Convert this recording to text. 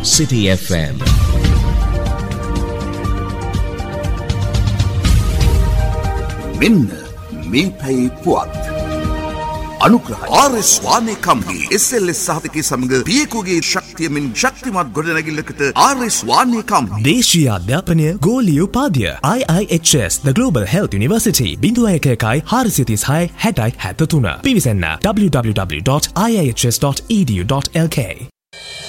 City FM. මෙන්න මේ පැයි පුවත් අනුග්‍රහය RS වානේ කම්පනි SLS සහතිකයේ සමග පියකුගේ ශක්තියමින් ශක්තිමත් ගොඩනැගිල්ලකට RS වානේ කම්පනි දේශීය අධ්‍යාපනය ගෝලීය උපාධිය IIHS The Global Health University 0116 60 63 පිවිසන්න www.iihs.edu.lk